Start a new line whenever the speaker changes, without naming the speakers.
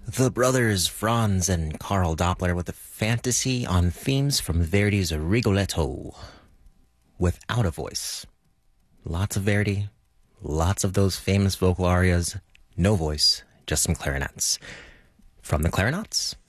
The brothers Franz and Karl Doppler with a fantasy on themes from Verdi's Rigoletto. Without a voice. Lots of Verdi, lots of those famous vocal arias, no voice, just some clarinets. From the Clarinets,